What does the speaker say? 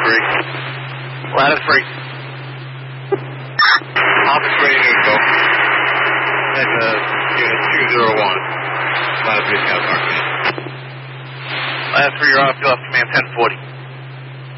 3. Ladder 3. Office ready to go. That's unit 201. Ladder 3 Scout Mark. Ladder 3, you're off. You'll have command 1040.